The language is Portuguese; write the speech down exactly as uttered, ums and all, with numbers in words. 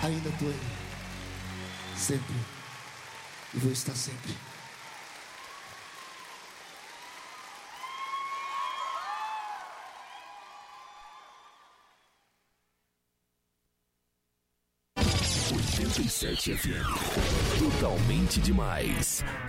ainda estou aí, sempre, e vou estar sempre. oitenta e sete F M. Totalmente demais.